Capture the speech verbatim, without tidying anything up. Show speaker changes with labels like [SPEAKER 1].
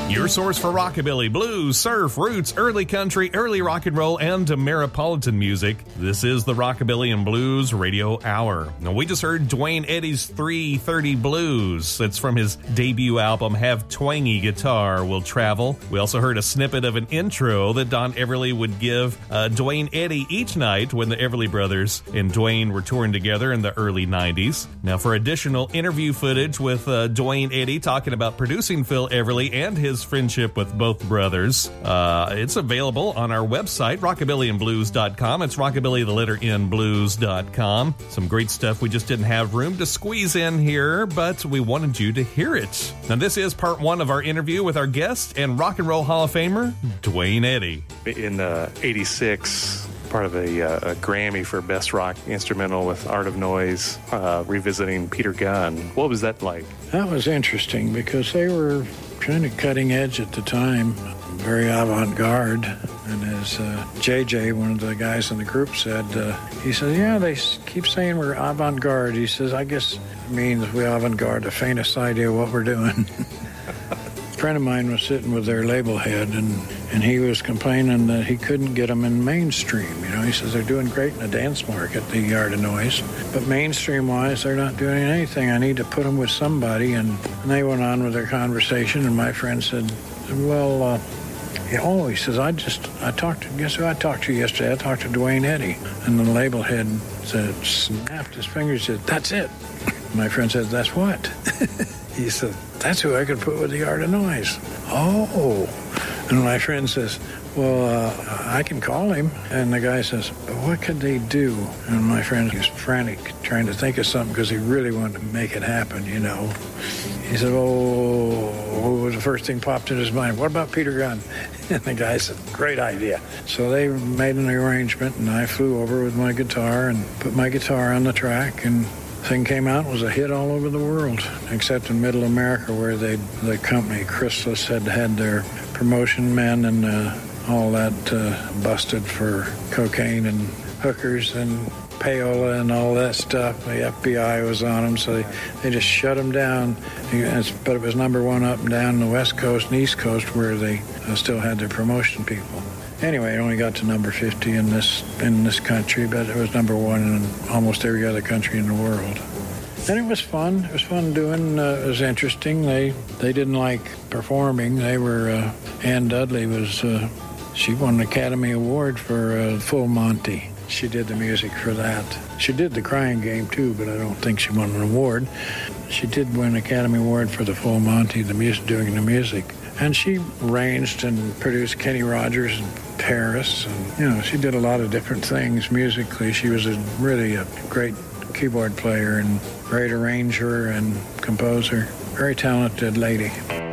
[SPEAKER 1] Your source for rockabilly, blues, surf, roots, early country, early rock and roll, and Ameripolitan music. This is the Rockabilly and Blues Radio Hour. Now, we just heard Duane Eddy's three thirty Blues. It's from his debut album, Have Twangy Guitar Will Travel. We also heard a snippet of an intro that Don Everly would give uh, Duane Eddy each night when the Everly Brothers and Duane were touring together in the early nineties. Now, for additional interview footage with uh, Duane Eddy talking about producing Phil Everly and his friendship with both brothers, uh, it's available on our website, rockabilly and blues dot com. It's rockabilly, the letter N, blues dot com. Some great stuff we just didn't have room to squeeze in here, but we wanted you to hear it. Now, this is part one of our interview with our guest and Rock and Roll Hall of Famer, Duane Eddy.
[SPEAKER 2] In uh, eighty-six, part of a, uh, a Grammy for Best Rock Instrumental with Art of Noise, uh, revisiting Peter Gunn. What was that like?
[SPEAKER 3] That was interesting because they were kind of cutting edge at the time, very avant-garde. And as uh, J J, one of the guys in the group, said, uh, he says, yeah, they keep saying we're avant-garde. He says, I guess it means we avant-garde the faintest idea what we're doing. A friend of mine was sitting with their label head, and, and he was complaining that he couldn't get them in mainstream. You know, he says they're doing great in the dance market, the Art of Noise, but mainstream-wise, they're not doing anything. I need to put them with somebody, and, and they went on with their conversation, and my friend said, well, uh, yeah, oh, he says, I just, I talked to, guess who I talked to yesterday? I talked to Duane Eddy. And the label head said, snapped his fingers, said, that's it. My friend said, that's what? He said, that's who I could put with the Art of Noise. Oh. And my friend says, well, uh, I can call him. And the guy says, but what could they do? And my friend was frantic, trying to think of something because he really wanted to make it happen, you know. He said, oh, what was the first thing popped in his mind? What about Peter Gunn? And the guy said, great idea. So they made an arrangement, and I flew over with my guitar and put my guitar on the track, and thing came out, was a hit all over the world, except in Middle America, where they, the company, Chrysalis, had had their promotion men and uh, all that uh, busted for cocaine and hookers and payola and all that stuff. The F B I was on them, so they, they just shut them down. But it was number one up and down the West Coast and East Coast, where they uh, still had their promotion people. Anyway, it only got to number fifty in this in this country, but it was number one in almost every other country in the world. And it was fun. It was fun doing. Uh, it was interesting. They they didn't like performing. They were. Uh, Ann Dudley was. Uh, she won an Academy Award for uh, Full Monty. She did the music for that. She did the Crying Game too, but I don't think she won an award. She did win an Academy Award for the Full Monty, the music, doing the music. And she arranged and produced Kenny Rogers in Paris. And, you know, she did a lot of different things musically. She was a, really a great keyboard player and great arranger and composer. Very talented lady.